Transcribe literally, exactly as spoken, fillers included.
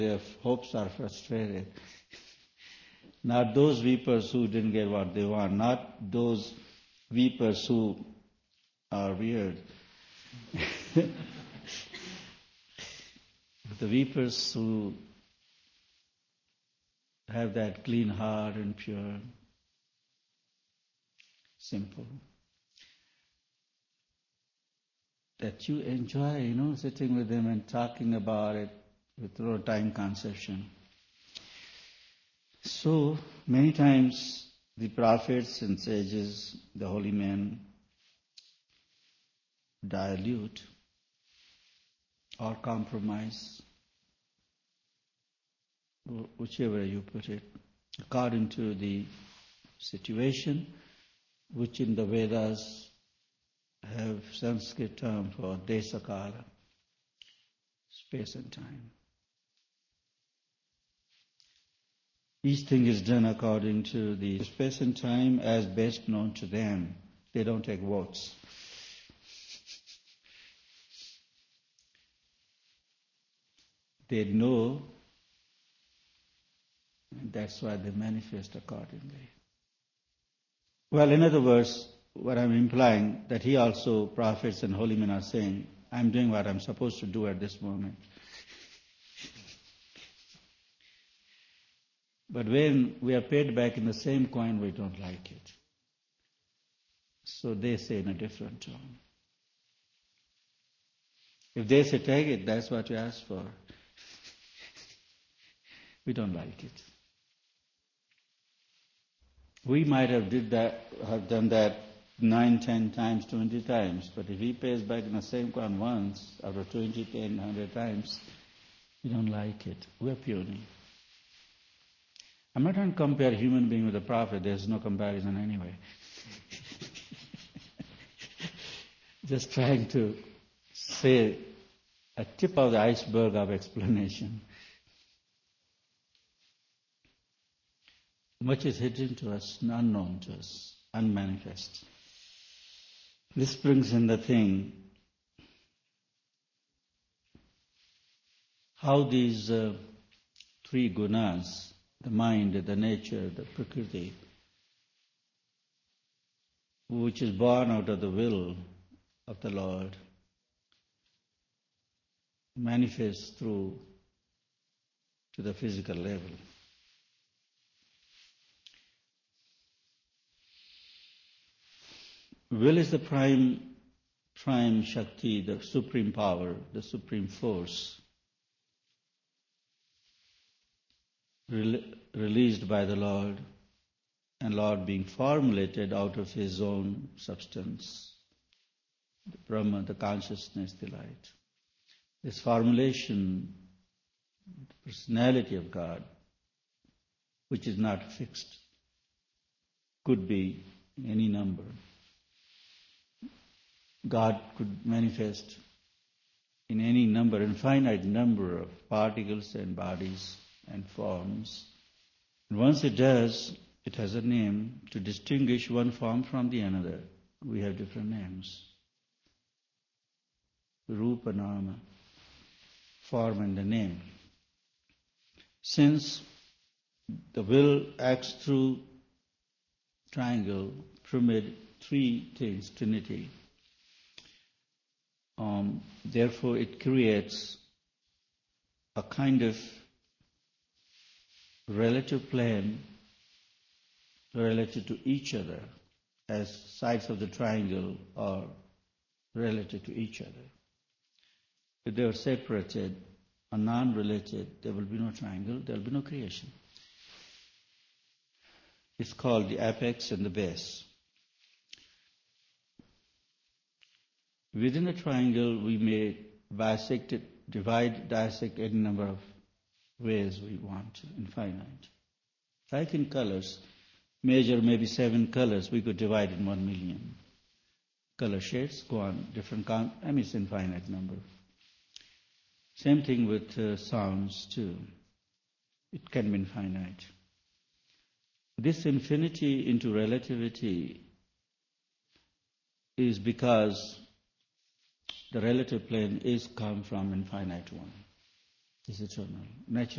their hopes are frustrated. Not those weepers who didn't get what they want, not those weepers who are weird. The weepers who have that clean heart and pure, simple. That you enjoy, you know, sitting with them and talking about it with no time conception. So, many times the prophets and sages, the holy men, dilute or compromise, whichever you put it, according to the situation, which in the Vedas have Sanskrit term for desakala, space and time. Each thing is done according to the space and time as best known to them. They don't take votes. They know, and that's why they manifest accordingly. Well, in other words, what I'm implying, that he also, prophets and holy men are saying, I'm doing what I'm supposed to do at this moment. But when we are paid back in the same coin, we don't like it. So they say in a different tone. If they say, take it, that's what you asked for. We don't like it. We might have did that, have done that nine, ten times, twenty times, but if he pays back in the same coin once, after twenty, ten, hundred times, we don't like it. We're puny. I'm not trying to compare human being with a prophet. There's no comparison anyway. Just trying to say a tip of the iceberg of explanation. Much is hidden to us, unknown to us, unmanifest. This brings in the thing, how these uh, three gunas, the mind, the nature, the prakriti, which is born out of the will of the Lord, manifests through to the physical level. Will is the prime, prime Shakti, the supreme power, the supreme force, released by the Lord, and Lord being formulated out of His own substance, the Brahma, the consciousness, the light. This formulation, the personality of God, which is not fixed, could be any number. God could manifest in any number, infinite number of particles and bodies and forms. And once it does, it has a name. To distinguish one form from the another, we have different names. Rupa, Nama, form and the name. Since the will acts through triangle, pyramid, three things, Trinity, um, therefore it creates a kind of relative plane related to each other, as sides of the triangle are related to each other. If they are separated or non-related, there will be no triangle, there will be no creation. It's called the apex and the base. Within a triangle, we may bisect it, divide, dissect any number of ways we want to, infinite. Like in colors, measure maybe seven colors, we could divide in one million. Color shades go on different count, I mean it's infinite number. Same thing with uh, sounds too. It can be infinite. This infinity into relativity is because the relative plane is come from infinite one. It's eternal. Natural